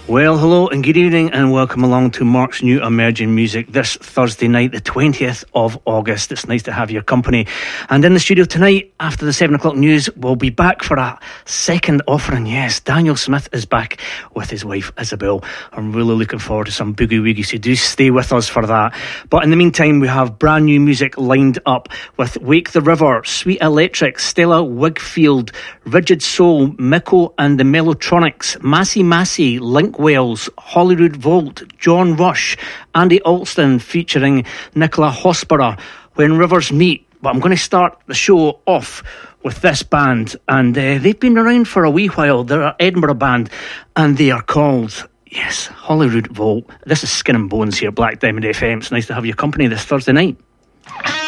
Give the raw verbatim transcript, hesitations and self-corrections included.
Well, hello and good evening and welcome along to Mark's New Emerging Music this Thursday night, the twentieth of August. It's nice to have your company. And in the studio tonight, after the seven o'clock news, we'll be back for a second offering. Yes, Daniel Smith is back with his wife Isabel. I'm really looking forward to some boogie woogie, so do stay with us for that. But in the meantime, we have brand new music lined up with Wake the River, Sweet Electric, Stella Wigfield, Rigid Soul, Miko and the Mellotronics, Massey Massey, Link Wells, Hollywood Vault, John Rush, Andy Alston featuring Nicola Hospera, When Rivers Meet. But I'm going to start the show off with this band, and uh, they've been around for a wee while. They're an Edinburgh band, and they are called, yes, Hollywood Vault. This is Skin and Bones here, Black Diamond F M. It's nice to have your company this Thursday night.